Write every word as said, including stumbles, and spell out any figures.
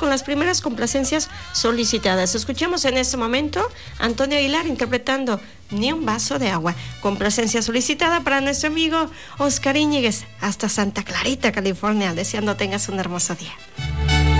con las primeras complacencias solicitadas. Escuchamos en este momento a Antonio Aguilar interpretando Ni un vaso de agua, complacencia solicitada para nuestro amigo Oscar Íñiguez, hasta Santa Clarita, California, deseando tengas un hermoso día.